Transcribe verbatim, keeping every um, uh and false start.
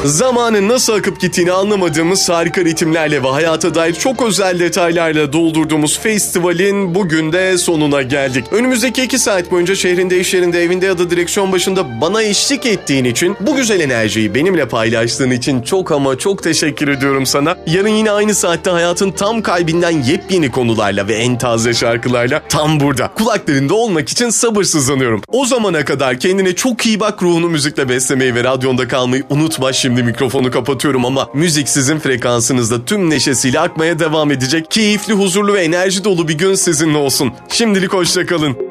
Zamanın nasıl akıp gittiğini anlamadığımız harika ritimlerle ve hayata dair çok özel detaylarla doldurduğumuz festivalin bugün de sonuna geldik. Önümüzdeki iki saat boyunca şehrinde, iş yerinde, evinde ya da direksiyon başında bana eşlik ettiğin için, bu güzel enerjiyi benimle paylaştığın için çok ama çok teşekkür ediyorum sana. Yarın yine aynı saatte hayatın tam kalbinden yepyeni konularla ve en taze şarkılarla tam burada, kulaklarında olmak için sabırsızlanıyorum. O zamana kadar kendine çok iyi bak, ruhunu müzikle beslemeyi ve radyonda kalmayı unutma. Şimdi mikrofonu kapatıyorum ama müzik sizin frekansınızda tüm neşesiyle akmaya devam edecek. Keyifli, huzurlu ve enerji dolu bir gün sizinle olsun. Şimdilik hoşça kalın.